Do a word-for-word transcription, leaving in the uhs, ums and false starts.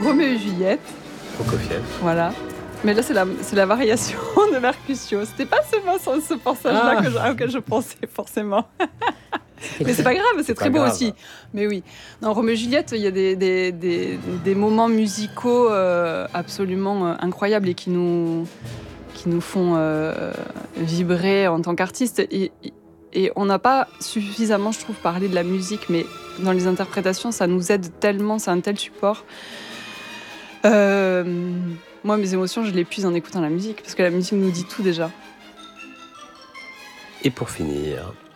Roméo et Juliette. Prokofiev. Voilà. Mais là, c'est la, c'est la variation de Mercutio. C'était pas ce, ce passage-là Ah. que je, auquel je pensais forcément. Mais c'est pas grave, c'est, c'est très beau grave. Aussi. Mais oui. Dans Roméo et Juliette, il y a des, des, des, des moments musicaux euh, absolument euh, incroyables et qui nous, qui nous font euh, vibrer en tant qu'artistes. Et, et on n'a pas suffisamment, je trouve, parlé de la musique, mais dans les interprétations, ça nous aide tellement, c'est un tel support. Euh, moi, mes émotions, je les puise en écoutant la musique, parce que la musique nous dit tout déjà. Et pour finir,